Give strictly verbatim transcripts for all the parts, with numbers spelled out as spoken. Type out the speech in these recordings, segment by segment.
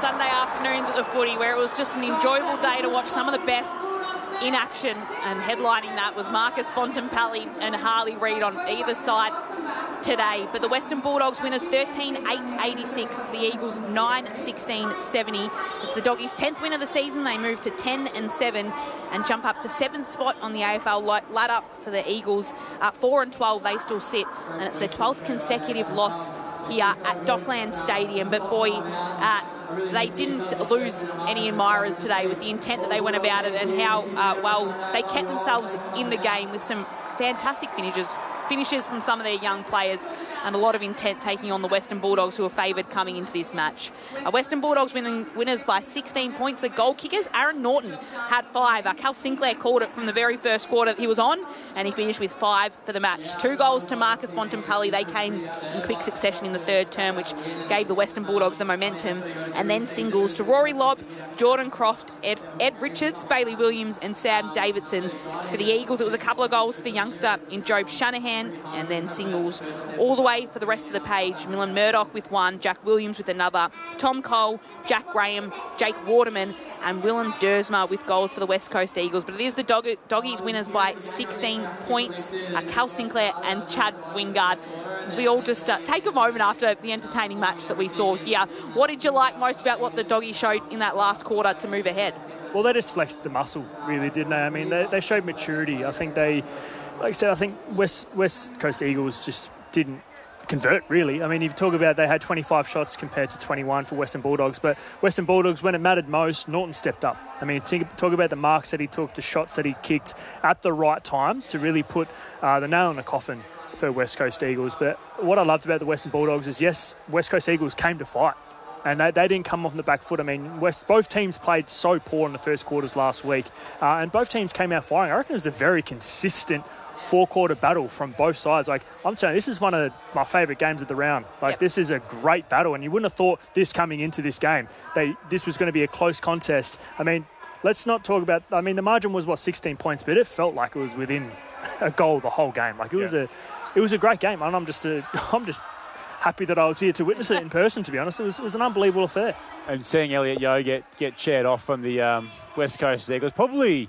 Sunday afternoons at the footy, where it was just an enjoyable day to watch some of the best in action, and headlining that was Marcus Bontempelli and Harley Reid on either side today. But the Western Bulldogs winners thirteen eight eighty-six to the Eagles nine sixteen seventy. It's the Doggies' tenth win of the season. They move to ten and seven and jump up to seventh spot on the A F L ladder. For the Eagles, at four and twelve they still sit, and it's their twelfth consecutive loss here at Dockland Stadium. But boy, uh, they didn't lose any admirers today with the intent that they went about it, and how uh, well they kept themselves in the game with some fantastic finishes finishes from some of their young players, and a lot of intent taking on the Western Bulldogs, who are favoured coming into this match. Uh, Western Bulldogs winning winners by sixteen points. The goal kickers, Aaron Norton had five. Uh, Cal Sinclair called it from the very first quarter that he was on, and he finished with five for the match. Two goals to Marcus Bontempelli. They came in quick succession in the third term, which gave the Western Bulldogs the momentum. And then singles to Rory Lobb, Jordan Croft, Ed, Ed Richards, Bailey Williams and Sam Davidson. For the Eagles, it was a couple of goals for the youngster in Job Shanahan, and then singles all the way for the rest of the page. Millen Murdoch with one, Jack Williams with another, Tom Cole, Jack Graham, Jake Waterman and Willem Dersma with goals for the West Coast Eagles. But it is the dog Doggies winners by sixteen points, uh, Cal Sinclair and Chad Wingard. As we all just uh, take a moment after the entertaining match that we saw here. What did you like most about what the Doggies showed in that last quarter to move ahead? Well, they just flexed the muscle, really, didn't they? I mean, they, they showed maturity. I think they, like I said, I think West West Coast Eagles just didn't convert, really. I mean, if you talk about they had twenty-five shots compared to twenty-one for Western Bulldogs, but Western Bulldogs, when it mattered most, Norton stepped up. I mean, think, talk about the marks that he took, the shots that he kicked at the right time to really put uh, the nail in the coffin for West Coast Eagles. But what I loved about the Western Bulldogs is, yes, West Coast Eagles came to fight. And they, they didn't come off the back foot. I mean, West, both teams played so poor in the first quarters last week. Uh, and both teams came out firing. I reckon it was a very consistent four-quarter battle from both sides. Like, I'm saying, this is one of my favourite games of the round. Like, yep. This is a great battle. And you wouldn't have thought this coming into this game. They This was going to be a close contest. I mean, let's not talk about... I mean, the margin was, what, sixteen points? But it felt like it was within a goal the whole game. Like, it was, yeah. a, it was a great game. And I'm just... A, I'm just happy that I was here to witness it in person, to be honest. It was, it was an unbelievable affair. And seeing Elliot Yeo get, get chaired off from the um, West Coast Eagles, probably,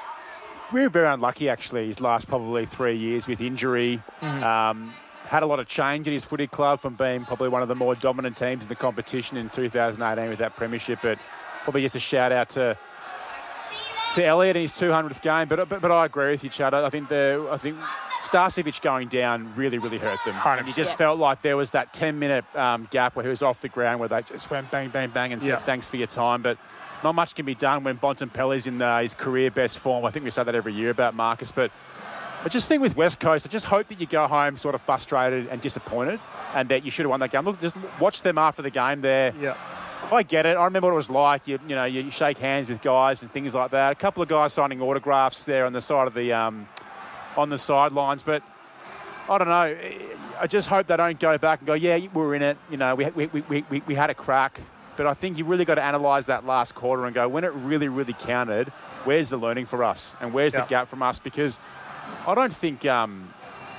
we're very unlucky, actually, his last probably three years with injury. Mm-hmm. Um, had a lot of change at his footy club from being probably one of the more dominant teams in the competition in two thousand eighteen with that premiership. But probably just a shout out to to Elliot in his two hundredth game. But but, but I agree with you, Chad. I think the I think Starcevic going down really, really hurt them. And you just yeah. felt like there was that ten-minute um, gap where he was off the ground, where they just went bang, bang, bang and said, yeah. thanks for your time. But not much can be done when Bontempelli's in uh, his career best form. I think we say that every year about Marcus. But I just think with West Coast, I just hope that you go home sort of frustrated and disappointed, and that you should have won that game. Look, just watch them after the game there. Yeah. I get it. I remember what it was like. You, you know, you shake hands with guys and things like that. A couple of guys signing autographs there on the side of the... Um, on the sidelines, but I don't know. I just hope they don't go back and go, yeah, we were in it. You know, we we, we, we, we had a crack. But I think you really got to analyse that last quarter and go, when it really, really counted, where's the learning for us? And where's yeah. the gap from us? Because I don't think um,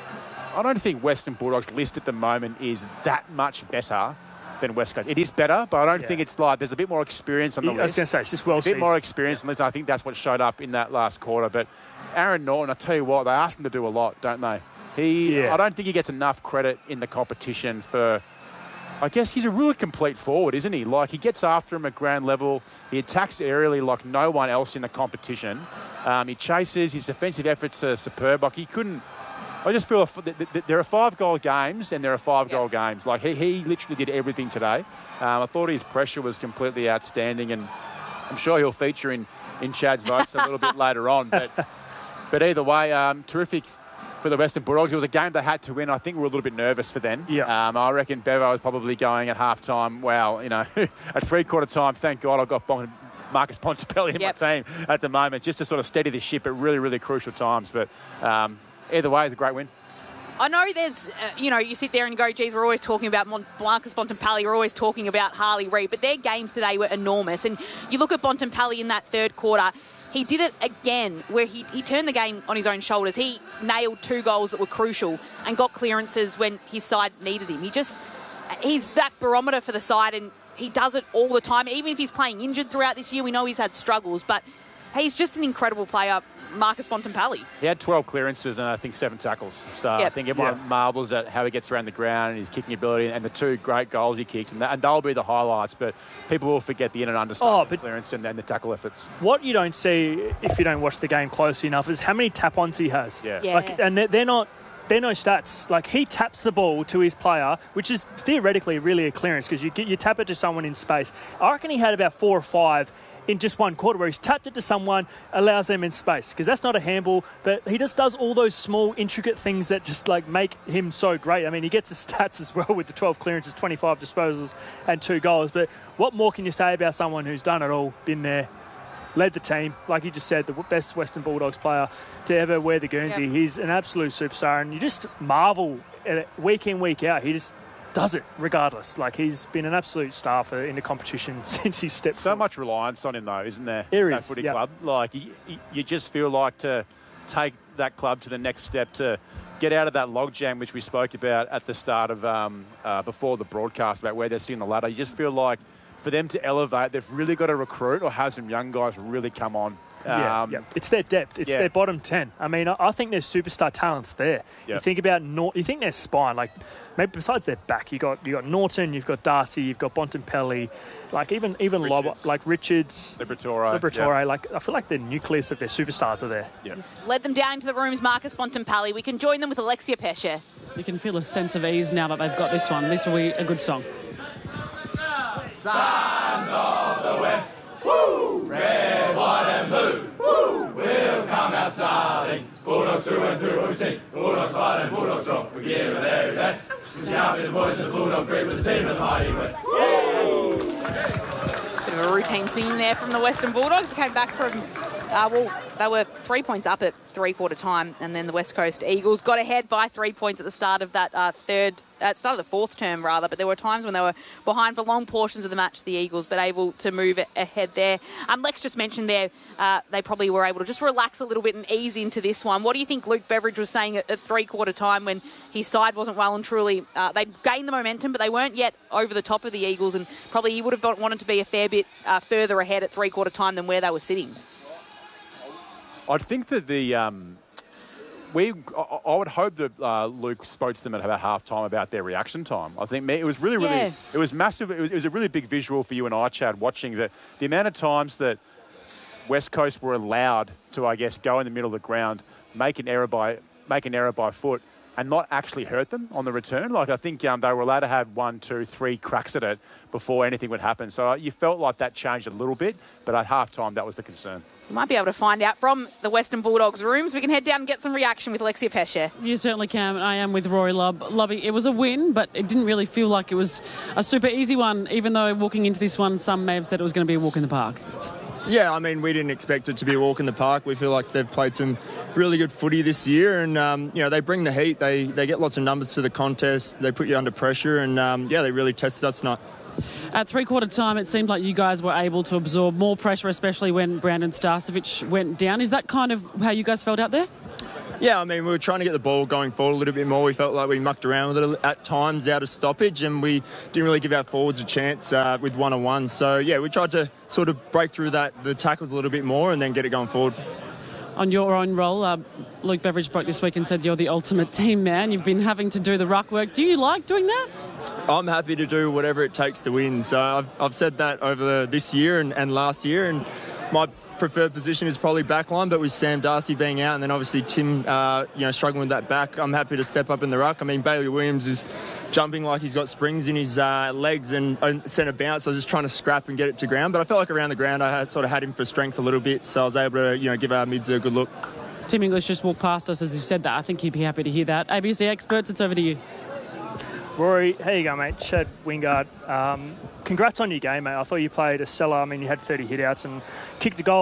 I don't think Western Bulldogs list at the moment is that much better than West Coast. It is better, but I don't yeah. think it's like there's a bit more experience on the yeah, list. I was going to say, it's just well A bit more experience on the list. I think that's what showed up in that last quarter. But Aaron Norton, I tell you what, they asked him to do a lot, don't they? He, yeah. I don't think he gets enough credit in the competition for... I guess he's a really complete forward, isn't he? Like, he gets after him at ground level. He attacks aerially like no one else in the competition. Um, he chases. His defensive efforts are superb. Like, he couldn't... I just feel there are five-goal games and there are five-goal yeah. games. Like, he, he literally did everything today. Um, I thought his pressure was completely outstanding, and I'm sure he'll feature in, in Chad's votes a little bit later on. But but either way, um, terrific for the Western Bulldogs. It was a game they had to win. I think we were a little bit nervous for them. Yeah. Um, I reckon Bevo was probably going at half-time, wow, you know, at three-quarter time, thank God I've got bon- Marcus Bontempelli in yep. my team at the moment, just to sort of steady the ship at really, really crucial times. But... Um, either way, it's a great win. I know there's, uh, you know, you sit there and go, geez, we're always talking about Mon- Marcus Bontempelli, we're always talking about Harley Reid, but their games today were enormous. And you look at Bontempelli in that third quarter, he did it again where he, he turned the game on his own shoulders. He nailed two goals that were crucial and got clearances when his side needed him. He just, he's that barometer for the side, and he does it all the time. Even if he's playing injured throughout this year, we know he's had struggles, but he's just an incredible player, Marcus Bontempelli. He had twelve clearances and I think seven tackles. So yep. I think everyone yep. marvels at how he gets around the ground and his kicking ability and the two great goals he kicks. And, that, and they'll be the highlights, but people will forget the in and under stuff, oh, the clearance and, and the tackle efforts. What you don't see if you don't watch the game closely enough is how many tap-ons he has. Yeah. yeah. Like, and they're, they're not... They're no stats. Like, he taps the ball to his player, which is theoretically really a clearance because you, you tap it to someone in space. I reckon he had about four or five in just one quarter where he's tapped it to someone, allows them in space, because that's not a handball, but he just does all those small, intricate things that just, like, make him so great. I mean, he gets his stats as well with the twelve clearances, twenty-five disposals and two goals, but what more can you say about someone who's done it all, been there, led the team, like you just said, the best Western Bulldogs player to ever wear the Guernsey. Yep. He's an absolute superstar, and you just marvel at it week in, week out. He just does it regardless. Like, he's been an absolute star for in the competition since he stepped So forward. much reliance on him, though, isn't there? There that is, footy yep. club. Like, you, you just feel like to take that club to the next step, to get out of that logjam, which we spoke about at the start of, um, uh, before the broadcast, about where they're sitting on the ladder. You just feel like for them to elevate, they've really got to recruit or have some young guys really come on. Yeah, um, yeah, it's their depth. It's yeah. their bottom ten. I mean, I, I think there's superstar talents there. Yep. You think about Nor- you think their spine, like maybe besides their back, you got you got Norton, you've got Darcy, you've got Bontempelli, like even even Lob- like Richards, Liberatore, Liberatore. Yep. Like I feel like the nucleus of their superstars are there. Yep. He's led them down into the rooms, Marcus Bontempelli. We can join them with Alexia Pesce. You can feel a sense of ease now that they've got this one. This will be a good song. Sons of the West, woo! Red, white and blue, woo! We'll come out snarling. Bulldogs through and through, we sing. Bulldogs fight and Bulldogs rock. We give it our very best. We shout in the voice of the Bulldog Grid with the team of the mighty West. Woo! Bit of a routine scene there from the Western Bulldogs. Came back from, uh, well, they were three points up at three-quarter time, and then the West Coast Eagles got ahead by three points at the start of that uh, third, at the start of the fourth term, rather, but there were times when they were behind for long portions of the match, the Eagles, but able to move ahead there. Um, Lex just mentioned there, uh, they probably were able to just relax a little bit and ease into this one. What do you think Luke Beveridge was saying at, at three-quarter time when his side wasn't well and truly, uh, they'd gained the momentum, but they weren't yet over the top of the Eagles, and probably he would have wanted to be a fair bit uh, further ahead at three-quarter time than where they were sitting? I think that the um, we I, I would hope that uh, Luke spoke to them at about half time about their reaction time. I think it was really, really, yeah. it was massive. It was, it was a really big visual for you and I, Chad, watching the the amount of times that West Coast were allowed to, I guess, go in the middle of the ground, make an error by make an error by foot, and not actually hurt them on the return. Like, I think um, they were allowed to have one, two, three cracks at it before anything would happen. So you felt like that changed a little bit, but at half time, that was the concern. We might be able to find out from the Western Bulldogs rooms. We can head down and get some reaction with Alexia Pesce. You certainly can. I am with Rory Lubb. Lubby, it was a win, but it didn't really feel like it was a super easy one, even though walking into this one, some may have said it was going to be a walk in the park. Yeah, I mean, we didn't expect it to be a walk in the park. We feel like they've played some really good footy this year, and, um, you know, they bring the heat. They they get lots of numbers to the contest. They put you under pressure, and, um, yeah, they really tested us tonight. At three-quarter time, it seemed like you guys were able to absorb more pressure, especially when Brandon Starcevic went down. Is that kind of how you guys felt out there? Yeah, I mean, we were trying to get the ball going forward a little bit more. We felt like we mucked around with it at times out of stoppage, and we didn't really give our forwards a chance uh, with one-on-one. So, yeah, we tried to sort of break through that the tackles a little bit more and then get it going forward. On your own role, uh, Luke Beveridge spoke this week and said you're the ultimate team man. You've been having to do the ruck work. Do you like doing that? I'm happy to do whatever it takes to win. So I've, I've said that over this year and, and last year, and my preferred position is probably backline, but with Sam Darcy being out and then obviously Tim uh, you know, struggling with that back, I'm happy to step up in the ruck. I mean, Bailey Williams is jumping like he's got springs in his uh, legs and, and centre bounce. I was just trying to scrap and get it to ground, but I felt like around the ground I had sort of had him for strength a little bit, so I was able to, you know, give our mids a good look. Tim English just walked past us as he said that. I think he'd be happy to hear that. A B C experts, it's over to you. Rory, how you going, mate? Chad Wingard. Um, congrats on your game, mate. I thought you played a stellar. I mean, you had thirty hit-outs and kicked a goal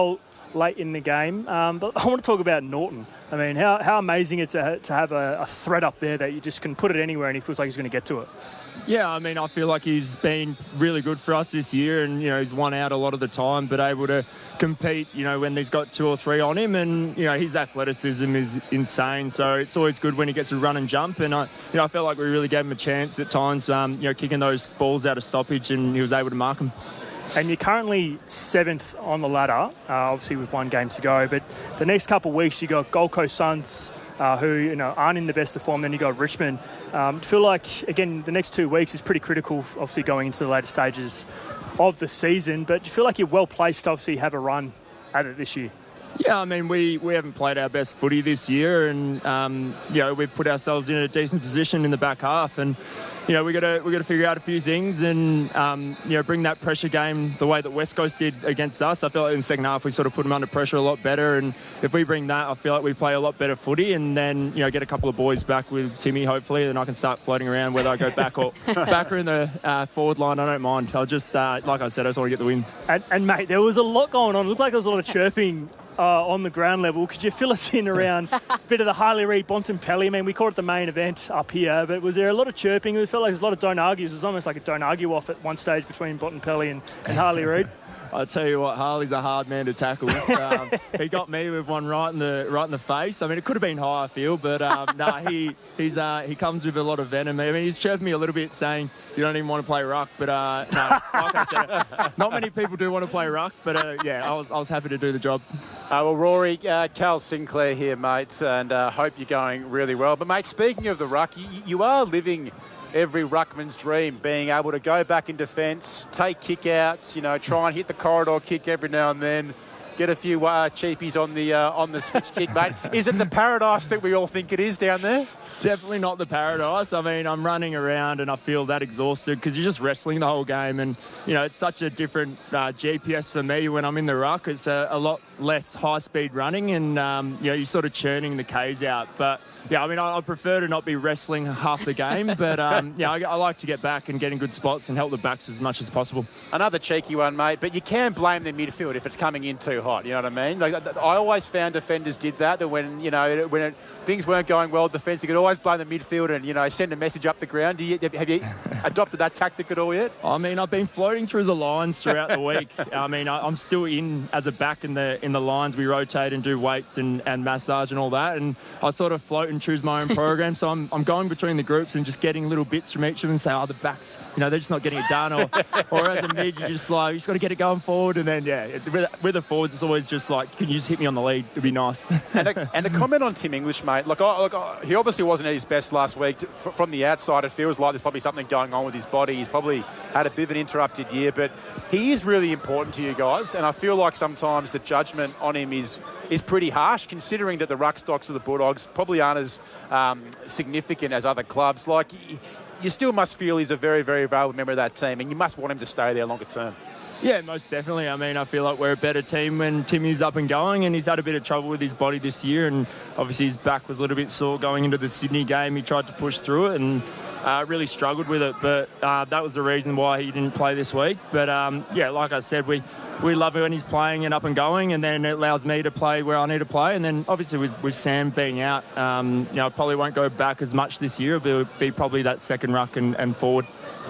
late in the game. Um, but I want to talk about Norton. I mean, how, how amazing it's to, to have a, a threat up there that you just can put it anywhere and he feels like he's going to get to it. Yeah, I mean, I feel like he's been really good for us this year, and, you know, he's won out a lot of the time, but able to compete, you know, when he's got two or three on him, and, you know, his athleticism is insane, so it's always good when he gets to run and jump, and, I, you know, I felt like we really gave him a chance at times, um, you know, kicking those balls out of stoppage, and he was able to mark them. And you're currently seventh on the ladder, uh, obviously with one game to go. But the next couple of weeks, you got Gold Coast Suns, uh, who you know aren't in the best of form. Then you got Richmond. Um, I feel like again the next two weeks is pretty critical, obviously going into the later stages of the season. But do you feel like you're well placed to obviously have a run at it this year? Yeah, I mean, we, we haven't played our best footy this year, and um, you know we've put ourselves in a decent position in the back half, and you know we got to we got to figure out a few things, and um, you know bring that pressure game the way that West Coast did against us. I feel like in the second half we sort of put them under pressure a lot better, and if we bring that, I feel like we play a lot better footy, and then you know get a couple of boys back with Timmy hopefully, then I can start floating around whether I go back or back or in the uh, forward line. I don't mind. I'll just uh, like I said, I just want to get the wins. And, and mate, there was a lot going on. It looked like there was a lot of chirping. Uh, on the ground level, could you fill us in around a bit of the Harley Reid Bontempelli? I mean, we called it the main event up here, but was there a lot of chirping? It felt like there was a lot of don't argues. It was almost like a don't argue off at one stage between Bontempelli and, and Harley Reid. I'll tell you what, Harley's a hard man to tackle. Um, he got me with one right in the right in the face. I mean, it could have been high, I feel, but um, no, nah, he he's uh, he comes with a lot of venom. I mean, he's chirped me a little bit, saying you don't even want to play ruck, but uh, no, like I said, not many people do want to play ruck, but uh, yeah, I was I was happy to do the job. Uh, well, Rory, uh, Cal Sinclair here, mate, and uh, hope you're going really well. But, mate, speaking of the ruck, you, you are living every ruckman's dream, being able to go back in defence, take kick-outs, you know, try and hit the corridor kick every now and then, get a few uh, cheapies on the uh, on the switch kick, mate. Is it the paradise that we all think it is down there? Definitely not the paradise. I mean, I'm running around and I feel that exhausted because you're just wrestling the whole game, and you know it's such a different uh, G P S for me when I'm in the ruck. It's a, a lot less high-speed running, and um, you know you're sort of churning the K's out. But yeah, I mean, I, I prefer to not be wrestling half the game, but um, yeah, I, I like to get back and get in good spots and help the backs as much as possible. Another cheeky one, mate, but you can blame the midfield if it's coming in too hot. You know what I mean? Like, I always found defenders did that. That when you know when it, things weren't going well, defence, you could always blame the midfield and you know send a message up the ground. Do you, have you adopted that tactic at all yet? I mean, I've been floating through the lines throughout the week. I mean, I, I'm still in as a back in the in the lines. We rotate and do weights and, and massage and all that, and I sort of float and choose my own program. So I'm I'm going between the groups and just getting little bits from each of them and say, oh, the backs, you know, they're just not getting it done, or or as a mid, you just like you just got to get it going forward, and then yeah, with, with the forwards, it's always just like, can you just hit me on the lead? It'd be nice. and, a, and a comment on Tim English, mate. Look, I, look, I, he obviously wasn't at his best last week. From the outside, it feels like there's probably something going on with his body. He's probably had a bit of an interrupted year, but he is really important to you guys, and I feel like sometimes the judgment on him is is pretty harsh, considering that the ruck stocks of the Bulldogs probably aren't as um, significant as other clubs. Like, you still must feel he's a very, very valuable member of that team, and you must want him to stay there longer term. Yeah, most definitely. I mean, I feel like we're a better team when Timmy's up and going, and he's had a bit of trouble with his body this year, and obviously his back was a little bit sore going into the Sydney game. He tried to push through it and uh, really struggled with it, but uh, that was the reason why he didn't play this week. But um, yeah, like I said, we we love it when he's playing and up and going, and then it allows me to play where I need to play. And then obviously with, with Sam being out, um, you know, I probably won't go back as much this year. It'll be, be probably that second ruck and, and forward.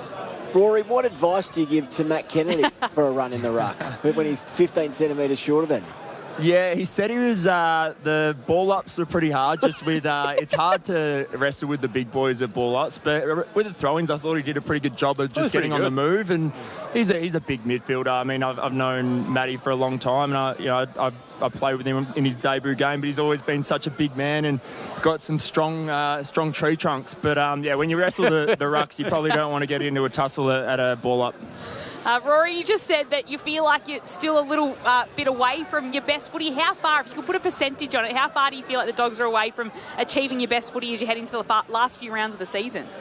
Rory, what advice do you give to Matt Kennedy for a run in the ruck when he's fifteen centimetres shorter than you? Yeah, he said he was, uh, the ball ups were pretty hard, just with, uh, it's hard to wrestle with the big boys at ball ups, but with the throw-ins, I thought he did a pretty good job of just getting on the move, and he's a, he's a big midfielder. I mean, I've, I've known Matty for a long time, and I, you know, I, I played with him in his debut game, but he's always been such a big man and got some strong, uh, strong tree trunks. But um, yeah, when you wrestle the, the rucks, you probably don't want to get into a tussle at, at a ball up. Uh, Rory, you just said that you feel like you're still a little uh, bit away from your best footy. How far, if you could put a percentage on it, how far do you feel like the Dogs are away from achieving your best footy as you head into the last few rounds of the season?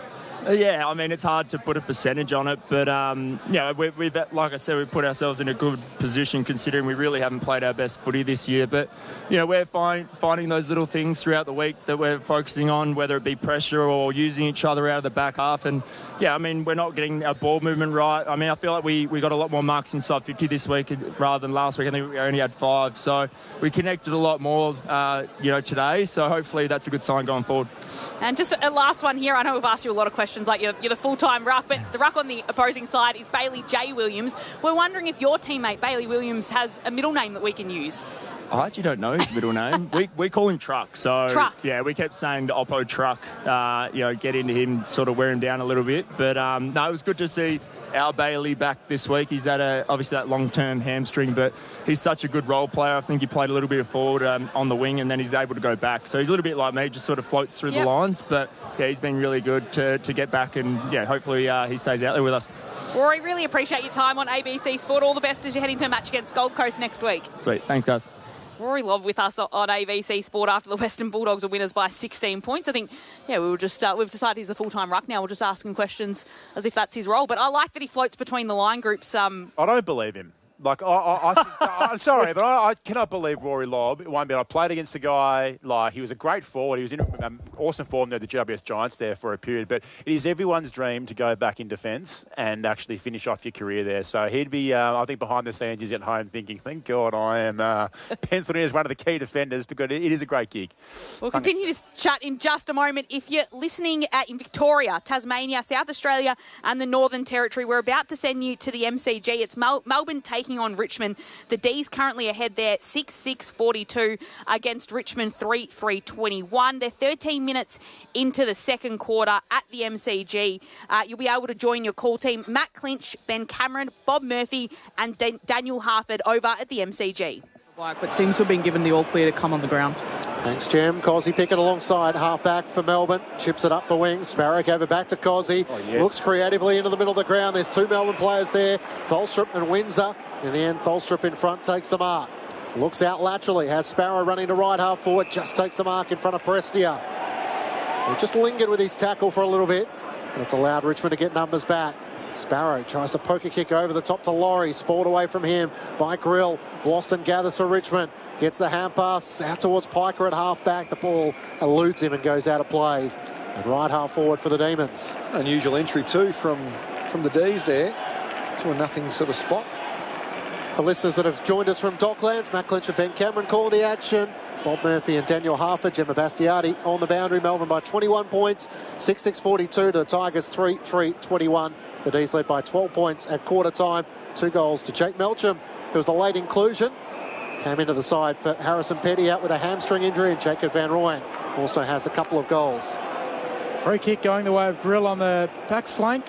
Yeah, I mean, it's hard to put a percentage on it, but, um, you know, we, we've, like I said, we've put ourselves in a good position considering we really haven't played our best footy this year. But, you know, we're find, finding those little things throughout the week that we're focusing on, whether it be pressure or using each other out of the back half. And, yeah, I mean, we're not getting our ball movement right. I mean, I feel like we, we got a lot more marks inside fifty this week rather than last week. I think we only had five. So we connected a lot more, uh, you know, today. So hopefully that's a good sign going forward. And just a last one here. I know we've asked you a lot of questions, like you're, you're the full-time ruck, but the ruck on the opposing side is Bailey J. Williams. We're wondering if your teammate, Bailey Williams, has a middle name that we can use. I actually don't know his middle name. we we call him Truck. So, Truck. Yeah, we kept saying the Oppo Truck, uh, you know, get into him, sort of wear him down a little bit. But, um, no, it was good to see our Bailey back this week. He's had a, obviously that long-term hamstring, but he's such a good role player. I think he played a little bit of forward um, on the wing, and then he's able to go back. So he's a little bit like me, just sort of floats through yep. the lines. But, yeah, he's been really good to, to get back, and, yeah, hopefully uh, he stays out there with us. Rory, really appreciate your time on A B C Sport. All the best as you head into a match against Gold Coast next week. Sweet. Thanks, guys. Rory Love with us on A B C Sport after the Western Bulldogs are winners by sixteen points. I think, yeah, we were just uh, we've decided he's a full-time ruck now. We'll just ask him questions as if that's his role. But I like that he floats between the line groups. Um, I don't believe him. Like, I, I, I think, I'm sorry, but I, I cannot believe Rory Lobb. One bit, I played against the guy. Like, he was a great forward. He was in um, awesome form there at the G W S Giants there for a period. But it is everyone's dream to go back in defence and actually finish off your career there. So he'd be, uh, I think, behind the scenes, he's at home thinking, thank God I am uh, penciled in as one of the key defenders because it is a great gig. We'll continue this chat in just a moment. If you're listening at, in Victoria, Tasmania, South Australia and the Northern Territory, we're about to send you to the M C G. It's Mel- Melbourne taking on Richmond. The D's currently ahead there, six six forty-two against Richmond, three three twenty-one. They're thirteen minutes into the second quarter at the M C G. Uh, you'll be able to join your call team, Matt Clinch, Ben Cameron, Bob Murphy and Dan- Daniel Harford over at the M C G. But seems to have been given the all clear to come on the ground. Thanks, Jim. Cosy Pickett alongside, half-back for Melbourne. Chips it up the wing. Sparrow gave it back to Cosy. Oh, yes. Looks creatively into the middle of the ground. There's two Melbourne players there, Tholstrup and Windsor. In the end, Tholstrup in front takes the mark. Looks out laterally. Has Sparrow running to right half forward. Just takes the mark in front of Prestia. He just lingered with his tackle for a little bit. And it's allowed Richmond to get numbers back. Sparrow tries to poke a kick over the top to Laurie. Spoiled away from him by Grill. Vlauston gathers for Richmond. Gets the hand pass out towards Piker at half-back. The ball eludes him and goes out of play. And right half forward for the Demons. Unusual entry too from, from the D's there to a nothing sort of spot. For listeners that have joined us from Docklands, Matt Clinch and Ben Cameron call the action. Bob Murphy and Daniel Harford, Gemma Bastiati on the boundary. Melbourne by twenty-one points, six six forty-two to the Tigers, three three twenty-one. The D's led by twelve points at quarter time. Two goals to Jake Melcham, who was a late inclusion. Came into the side for Harrison Petty out with a hamstring injury, and Jacob Van Rooyen also has a couple of goals. Free kick going the way of Grill on the back flank.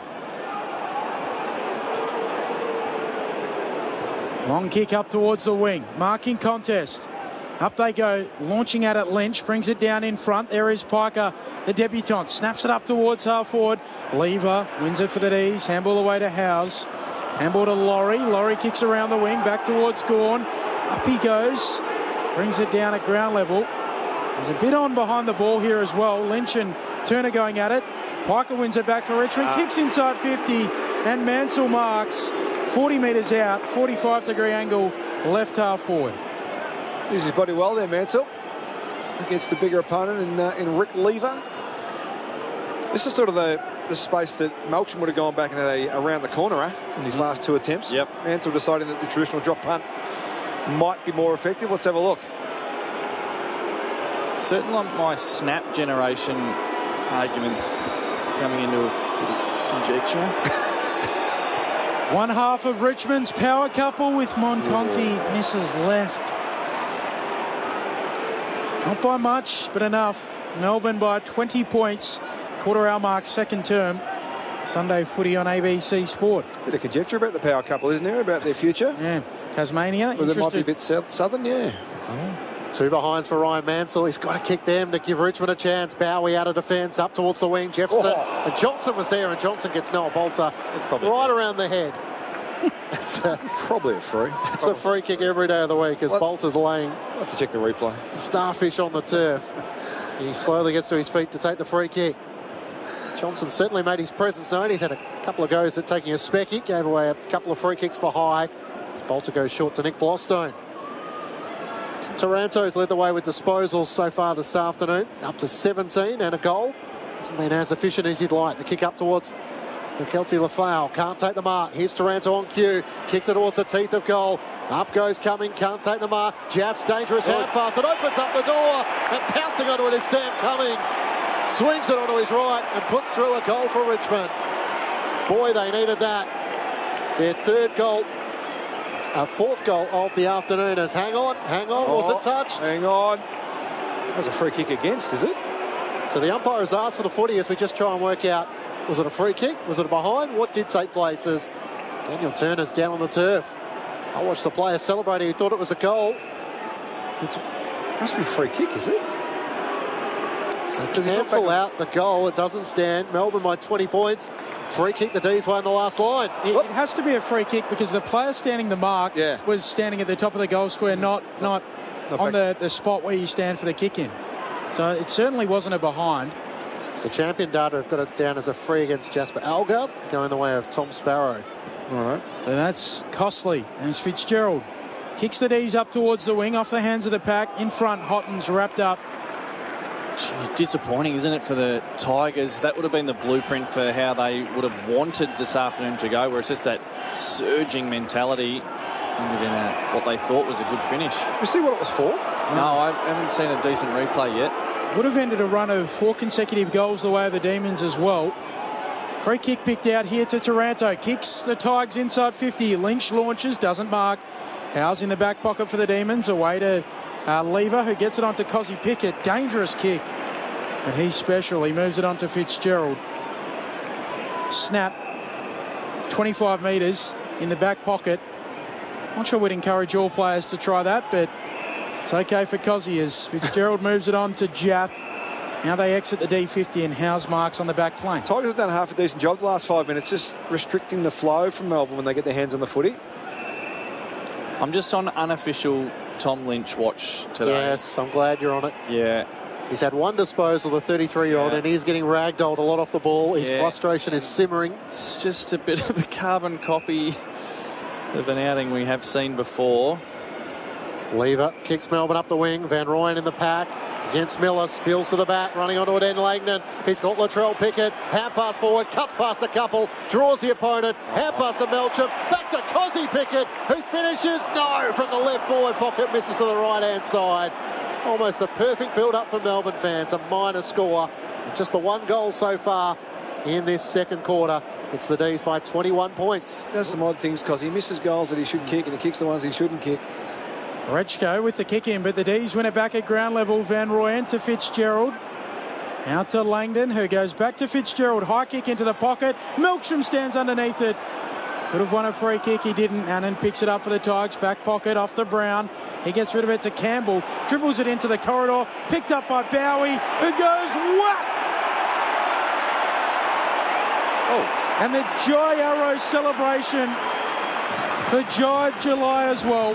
Long kick up towards the wing. Marking contest. Up they go, launching at it. Lynch brings it down in front. There is Piker, the debutant. Snaps it up towards half forward. Lever wins it for the D's. Handball away to Howes. Handball to Laurie. Laurie kicks around the wing, back towards Gawn. Up he goes. Brings it down at ground level. There's a bit on behind the ball here as well. Lynch and Turner going at it. Piker wins it back for Richmond. Kicks inside fifty. And Mansell marks. forty metres out. forty-five degree angle. Left half forward. Uses his body well there, Mansell. Against a bigger opponent in, uh, in Rick Lever. This is sort of the, the space that Melcham would have gone back in a, around the corner eh, in his last two attempts. Yep. Mansell deciding that the traditional drop punt might be more effective. Let's have a look. Certainly my snap generation arguments coming into a bit of conjecture. One half of Richmond's power couple with Monconti misses left. Not by much, but enough. Melbourne by twenty points. Quarter hour mark, second term. Sunday footy on A B C Sport. Bit of conjecture about the power couple, isn't there, about their future? Yeah. Tasmania, well, interested. It might be a bit south, southern, yeah. Oh. Two behinds for Ryan Mansell. He's got to kick them to give Richmond a chance. Bowie out of defence, up towards the wing. Jefferson oh. and Johnson was there, and Johnson gets Noah Bolter right around the head. It's a, probably a free. It's probably. a free kick every day of the week as what? Bolter's laying. I'll have to check the replay. Starfish on the turf. He slowly gets to his feet to take the free kick. Johnson certainly made his presence known. He's had a couple of goes at taking a specky, gave away a couple of free kicks for high. As Bolter goes short to Nick Flostone. Taranto's led the way with disposals so far this afternoon, up to seventeen and a goal. Hasn't been as efficient as you'd like. The kick up towards McKelty Lafau, can't take the mark. Here's Taranto on cue, kicks it towards the teeth of goal. Up goes Cumming, can't take the mark. Jaff's dangerous hand pass, it opens up the door, and pouncing onto it is Sam Cumming. Swings it onto his right and puts through a goal for Richmond. Boy, they needed that. Their third goal, a fourth goal of the afternoon. As hang on, hang on, oh, was it touched? Hang on. That's a free kick against, is it? So the umpire has asked for the footy as we just try and work out, was it a free kick? Was it a behind? What did take place as Daniel Turner's down on the turf? I watched the player celebrating. He thought it was a goal. It must be a free kick, is it? So cancel out the goal. It doesn't stand. Melbourne by twenty points. Free kick the D's way in the last line. It, it has to be a free kick because the player standing the mark yeah. was standing at the top of the goal square, not not, not on the, the spot where you stand for the kick in. So it certainly wasn't a behind. So Champion Data have got it down as a free against Jasper Algar, going the way of Tom Sparrow. All right. So that's costly. And it's Fitzgerald. Kicks the D's up towards the wing, off the hands of the pack. In front, Hotton's wrapped up. Jeez, disappointing, isn't it, for the Tigers? That would have been the blueprint for how they would have wanted this afternoon to go, where it's just that surging mentality ended in a, what they thought was a good finish. You see what it was for? No, I haven't seen a decent replay yet. Would have ended a run of four consecutive goals the way of the Demons as well. Free kick picked out here to Taranto. Kicks the Tigers inside fifty. Lynch launches, doesn't mark. Howes in the back pocket for the Demons. Away to uh, Lever, who gets it onto Cozzy Pickett. Dangerous kick. But he's special. He moves it on to Fitzgerald. Snap. twenty-five metres in the back pocket. Not sure we'd encourage all players to try that, but it's okay for Cozzy as Fitzgerald moves it on to Jaff. Now they exit the D fifty and Howes marks on the back flank. Tigers have done half a decent job the last five minutes, just restricting the flow from Melbourne when they get their hands on the footy. I'm just on unofficial Tom Lynch watch today. Yes, I'm glad you're on it. Yeah. He's had one disposal, the thirty-three-year-old, yeah. and he's getting ragdolled a lot off the ball. His yeah. frustration is simmering. It's just a bit of a carbon copy of an outing we have seen before. Lever kicks Melbourne up the wing. Van Rooyen in the pack against Miller. Spills to the back, running onto it. End Langdon. He's got Latrell Pickett. Hand pass forward, cuts past a couple, draws the opponent. Hand pass to Melcham. Back to Cozzy Pickett, who finishes. No, from the left forward pocket, misses to the right hand side. Almost the perfect build-up for Melbourne fans. A minor score. Just the one goal so far in this second quarter. It's the D's by twenty-one points. He does some odd things because he misses goals that he should kick and he kicks the ones he shouldn't kick. Rechko with the kick in, but the D's win it back at ground level. Van Rooyen to Fitzgerald. Out to Langdon, who goes back to Fitzgerald. High kick into the pocket. Melksham stands underneath it. Could have won a free kick, he didn't. Annan picks it up for the Tigers. Back pocket off to Brown. He gets rid of it to Campbell. Dribbles it into the corridor. Picked up by Bowie, who goes whack! Oh. And the Jai Arrow celebration for Jai July as well.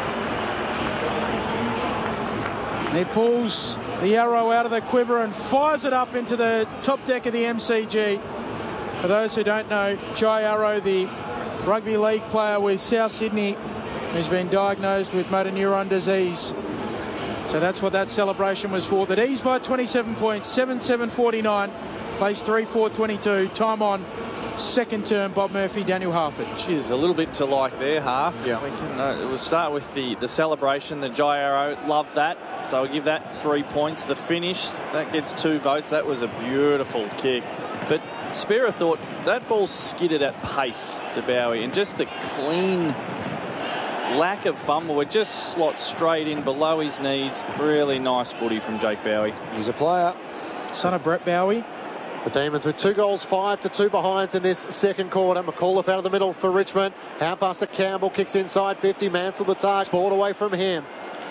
He pulls the arrow out of the quiver and fires it up into the top deck of the M C G. For those who don't know, Jai Arrow, the rugby league player with South Sydney, who's been diagnosed with motor neuron disease. So that's what that celebration was for. The D's by twenty-seven points, seven seven forty-nine, place three four twenty-two. Time on second term, Bob Murphy, Daniel Harford. Geez, a little bit to like there, Half. Yeah. We can, uh, we'll start with the, the celebration, the Jai Arrow. Love that. So I'll give that three points. The finish, that gets two votes. That was a beautiful kick. But Spera thought that ball skidded at pace to Bowie, and just the clean lack of fumble. It just slots straight in below his knees. Really nice footy from Jake Bowie. He's a player. Son of Brett Bowie. The Demons with two goals, five to two behinds in this second quarter. McAuliffe out of the middle for Richmond. Hand pass to Campbell, kicks inside fifty. Mansell the target. Ball away from him.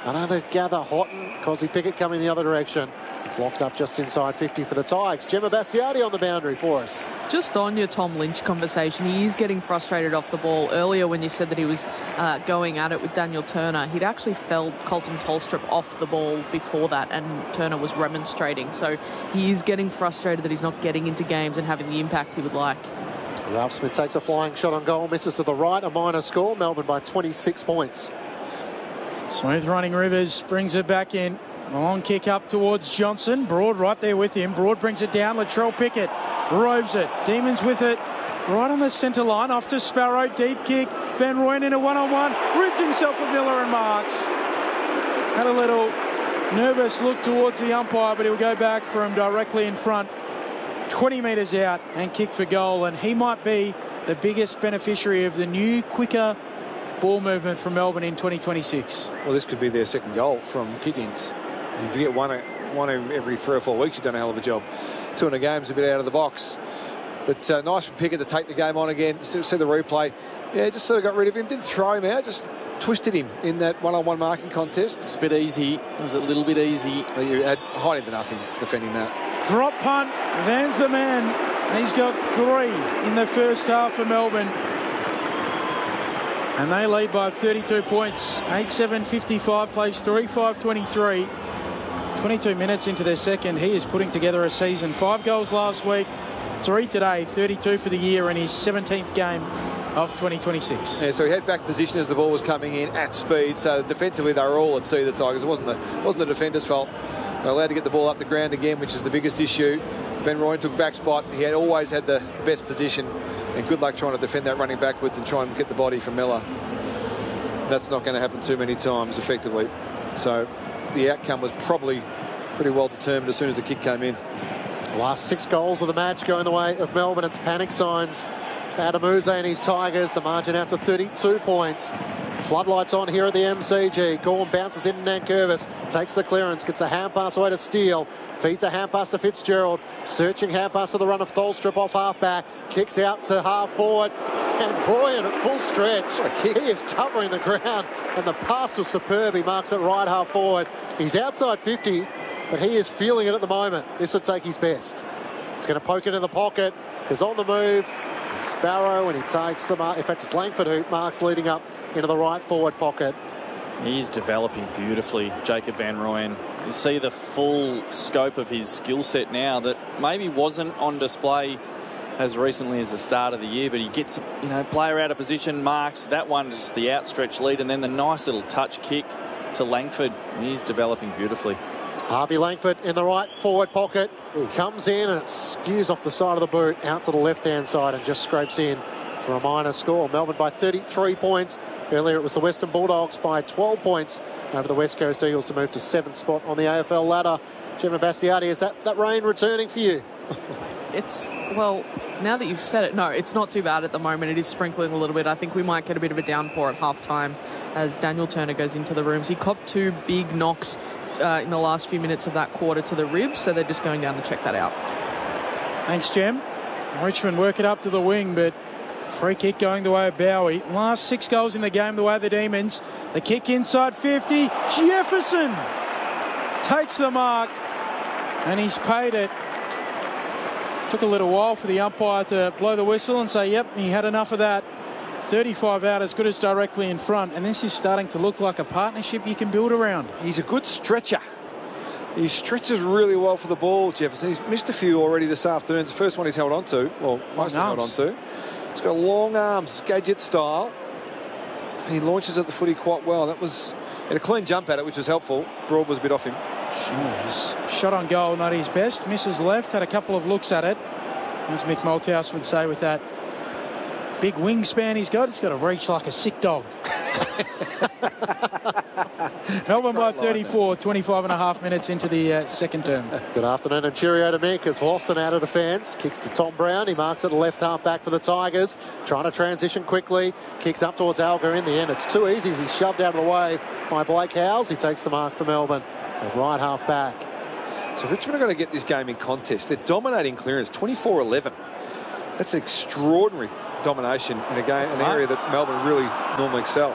Another gather. Houghton, Cosy Pickett coming the other direction. It's locked up just inside fifty for the Tigers. Gemma Bastiardi on the boundary for us. Just on your Tom Lynch conversation, he is getting frustrated off the ball. Earlier when you said that he was uh, going at it with Daniel Turner, he'd actually felled Colton Tolstrup off the ball before that, and Turner was remonstrating. So he is getting frustrated that he's not getting into games and having the impact he would like. Ralph Smith takes a flying shot on goal, misses to the right, a minor score. Melbourne by twenty-six points. Smooth running Rivers brings it back in. Long kick up towards Johnson. Broad right there with him. Broad brings it down. Latrell Pickett robes it. Demons with it. Right on the centre line. Off to Sparrow. Deep kick. Van Rooyen in a one-on-one. Rids himself with Miller and marks. Had a little nervous look towards the umpire, but he'll go back for him directly in front. twenty metres out and kick for goal. And he might be the biggest beneficiary of the new, quicker ball movement from Melbourne in twenty twenty-six. Well, this could be their second goal from kick-ins. If you get one, one every three or four weeks, you've done a hell of a job. Two in a game is a bit out of the box. But uh, nice for Pickett to take the game on again. Still see the replay. Yeah, just sort of got rid of him. Didn't throw him out, just twisted him in that one-on-one marking contest. It's a bit easy. It was a little bit easy. You had hiding to nothing defending that. Drop punt. Van's the man. He's got three in the first half for Melbourne. And they lead by thirty-two points. eight seven fifty-five, plays three five twenty-three. twenty-two minutes into their second. He is putting together a season. Five goals last week, three today, thirty-two for the year in his seventeenth game of twenty twenty-six. Yeah, so he had back position as the ball was coming in at speed. So defensively, they were all at sea, the Tigers. It wasn't the, wasn't the defender's fault. They were allowed to get the ball up the ground again, which is the biggest issue. Van Rooyen took back spot. He had always had the best position. And good luck trying to defend that running backwards and try and get the body from Miller. That's not going to happen too many times effectively. So the outcome was probably pretty well determined as soon as the kick came in. Last six goals of the match going the way of Melbourne. It's panic signs. Adamuse and his Tigers. The margin out to thirty-two points. Floodlights on here at the M C G. Gorm bounces in Nankervis. Takes the clearance. Gets a hand pass away to Steele. Feeds a hand pass to Fitzgerald. Searching hand pass to the run of Tholstrup off half back. Kicks out to half forward. And Rooyen at full stretch. He is covering the ground. And the pass was superb. He marks it right half forward. He's outside fifty, but he is feeling it at the moment. This would take his best. He's going to poke it in the pocket. He's on the move. Sparrow, and he takes the mark. In fact, it's Langford who marks leading up into the right forward pocket. He's developing beautifully, Jacob Van Rooyen. You see the full scope of his skill set now that maybe wasn't on display as recently as the start of the year, but he gets, you know, player out of position, marks. That one is the outstretched lead, and then the nice little touch kick to Langford. He's developing beautifully. Harvey Langford in the right forward pocket. Ooh. Comes in and it skews off the side of the boot out to the left-hand side and just scrapes in for a minor score. Melbourne by thirty-three points. Earlier it was the Western Bulldogs by twelve points over the West Coast Eagles to move to seventh spot on the A F L ladder. Gemma Bastiardi, is that, that rain returning for you? It's, well, now that you've said it, no, it's not too bad at the moment. It is sprinkling a little bit. I think we might get a bit of a downpour at half-time as Daniel Turner goes into the rooms. He copped two big knocks uh, in the last few minutes of that quarter to the ribs, so they're just going down to check that out. Thanks, Gem. Richmond work it up to the wing, but free kick going the way of Bowie. Last six goals in the game the way of the Demons. The kick inside fifty. Jefferson takes the mark, and he's paid it. Took a little while for the umpire to blow the whistle and say, yep, he had enough of that. thirty-five out, as good as directly in front. And this is starting to look like a partnership you can build around. He's a good stretcher. He stretches really well for the ball, Jefferson. He's missed a few already this afternoon. It's the first one he's held on to. Well, most of held on to. He's got long arms, gadget style. And he launches at the footy quite well. That was had a clean jump at it, which was helpful. Broad was a bit off him. Jeez. Shot on goal, not his best. Misses left, had a couple of looks at it. As Mick Malthouse would say, with that big wingspan he's got, he's got to reach like a sick dog. Melbourne by thirty-four, twenty-five and a half minutes into the uh, second term. Good afternoon and cheerio to Mick as Lawson out of defence. Kicks to Tom Brown. He marks it left half back for the Tigers. Trying to transition quickly. Kicks up towards Alga in the end. It's too easy. He's shoved out of the way by Blake Howes. He takes the mark for Melbourne. The right half back. So Richmond are going to get this game in contest. They're dominating clearance, twenty-four eleven. That's extraordinary domination in a game, an area that Melbourne really normally excel.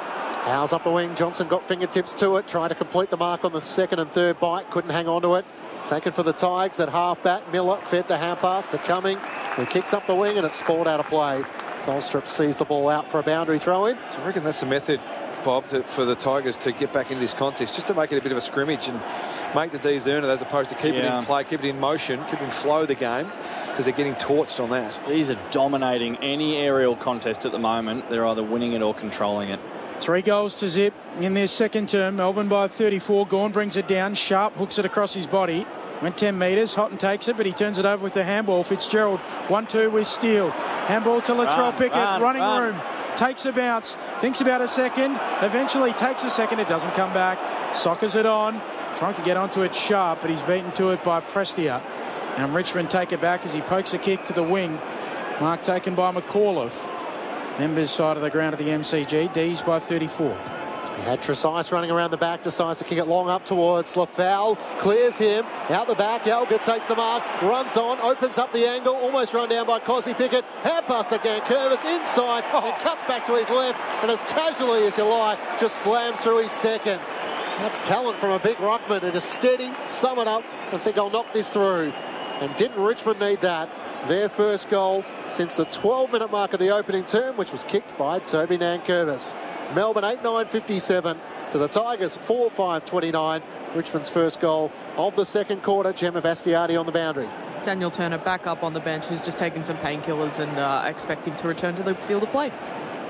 Howes up the wing. Johnson got fingertips to it. Tried to complete the mark on the second and third bite. Couldn't hang on to it. Taken for the Tigers at half-back. Miller fed the hand pass to Cumming, who kicks up the wing, and it's spalled out of play. Tholstrup sees the ball out for a boundary throw-in. So I reckon that's the method, Bob, to, for the Tigers to get back into this contest, just to make it a bit of a scrimmage and make the D's earn it, as opposed to keep yeah. it in play, keep it in motion, keep it in flow of the game, because they're getting torched on that. These are dominating any aerial contest at the moment. They're either winning it or controlling it. Three goals to zip in their second term. Melbourne by thirty-four. Gawn brings it down. Sharp hooks it across his body. Went ten metres. Houghton takes it, but he turns it over with the handball. Fitzgerald, one two with Steele. Handball to Latrell run, Pickett. run, running run. room. Takes a bounce. Thinks about a second. Eventually takes a second. It doesn't come back. Soccers it on. Trying to get onto it Sharp, but he's beaten to it by Prestia. And Richmond take it back as he pokes a kick to the wing. Mark taken by McAuliffe. Members side of the ground of the M C G. D's by thirty-four. He had Tresice running around the back, decides to kick it long up towards Lafau, clears him, out the back, Elgar takes the mark, runs on, opens up the angle, almost run down by Cosy Pickett, hand pass to Gankervis, inside, oh. and cuts back to his left, and as casually as you like, just slams through his second. That's talent from a big ruckman, and a steady, sum it up, and think I'll knock this through. And didn't Richmond need that? Their first goal since the twelve minute mark of the opening term, which was kicked by Toby Nankervis. Melbourne eight nine fifty-seven to the Tigers four five twenty-nine. Richmond's first goal of the second quarter. Gemma Bastiardi on the boundary. Daniel Turner back up on the bench, who's just taking some painkillers and uh, expecting to return to the field of play.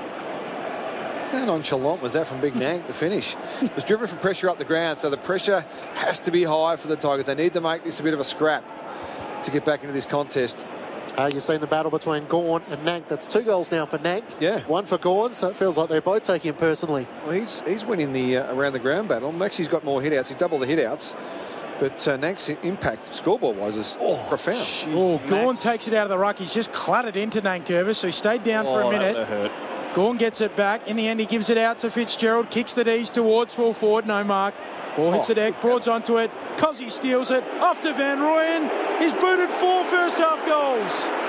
How nonchalant was that from Big Nank, the finish? It was driven from pressure up the ground, so the pressure has to be high for the Tigers. They need to make this a bit of a scrap to get back into this contest. Uh, you've seen the battle between Gawn and Nank. That's two goals now for Nank. Yeah. One for Gawn, so it feels like they're both taking him personally. Well, he's he's winning the uh, around the ground battle. Maxi's got more hit-outs. He's doubled the hit-outs. But uh, Nank's impact scoreboard-wise is oh, profound. Geez, oh, Gawn takes it out of the ruck. He's just clattered into Nankervis, who stayed down oh, for a minute. That hurt. Gawn gets it back. In the end, he gives it out to Fitzgerald. Kicks the D's towards full forward. No mark. Ball hits oh. the deck. Broads onto it. Cozzy steals it. Off to Van Rooyen. He's booted four first-half goals.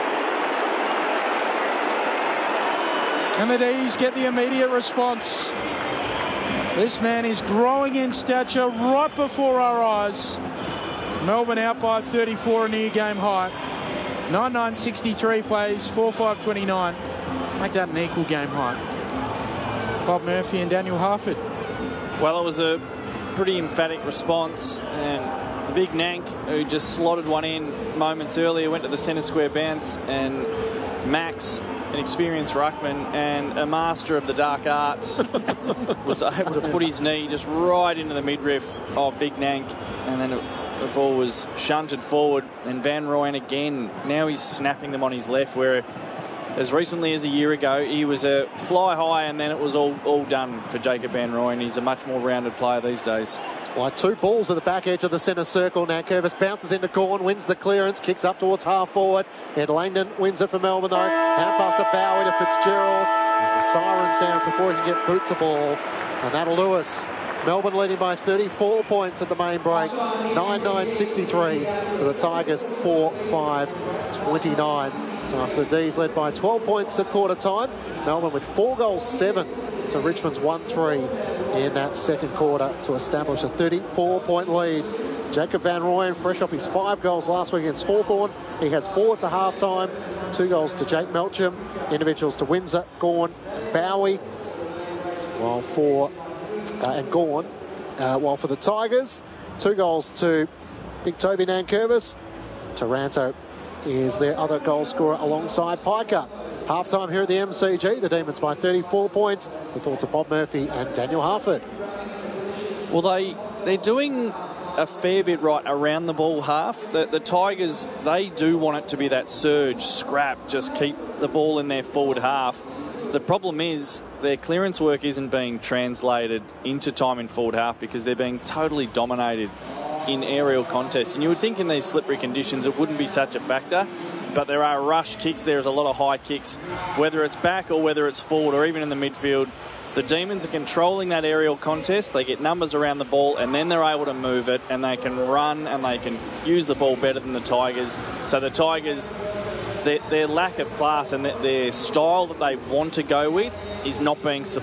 And the D's get the immediate response. This man is growing in stature right before our eyes. Melbourne out by thirty-four, a new game high. nine nine sixty-three plays, four five twenty-nine. Make that an equal game high. Bob Murphy and Daniel Harford. Well, it was a pretty emphatic response, and the big Nank, who just slotted one in moments earlier, went to the centre square bounce, and Max, an experienced ruckman and a master of the dark arts, was able to put his knee just right into the midriff of Big Nank, and then it, the ball was shunted forward, and Van Rooyen again, now he's snapping them on his left, where as recently as a year ago he was a fly high and then it was all, all done for Jacob Van Rooyen. He's a much more rounded player these days. Like two balls at the back edge of the centre circle. Now Curvis bounces into Gawn, wins the clearance, kicks up towards half forward. Ed Langdon wins it for Melbourne though. Hand pass to Bowie to Fitzgerald as the siren sounds before he can get boot to ball. And that'll Lewis. Melbourne leading by thirty-four points at the main break. nine nine sixty-three to the Tigers four five twenty-nine. So after the D's led by twelve points at quarter time, Melbourne with four goals, seven to Richmond's one three in that second quarter to establish a thirty-four point lead. Jacob Van Rooyen, fresh off his five goals last week against Hawthorn. He has four to half-time, two goals to Jake Melcham, individuals to Windsor, Gawn, and Bowie. While for, uh, and Gawn, uh, while for the Tigers, two goals to Big Toby Nankervis. Taranto is their other goal scorer alongside Piker. Half-time here at the M C G, the Demons by thirty-four points. The thoughts of Bob Murphy and Daniel Harford. Well, they, they're doing a fair bit right around the ball half. The, the Tigers, they do want it to be that surge, scrap, just keep the ball in their forward half. The problem is their clearance work isn't being translated into time in forward half because they're being totally dominated in aerial contests. And you would think in these slippery conditions it wouldn't be such a factor, but there are rush kicks, there's a lot of high kicks, whether it's back or whether it's forward or even in the midfield. The Demons are controlling that aerial contest. They get numbers around the ball and then they're able to move it and they can run and they can use the ball better than the Tigers. So the Tigers, their, their lack of class and their style that they want to go with is not being supported